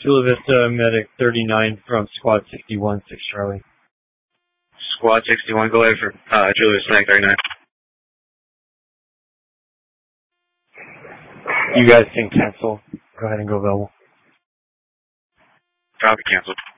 Chula Vista Medic 39 from Squad 61, 6 Charlie. Squad 61, go ahead for Chula Vista Medic 39. You guys can cancel. Go ahead and go available. Copy, canceled.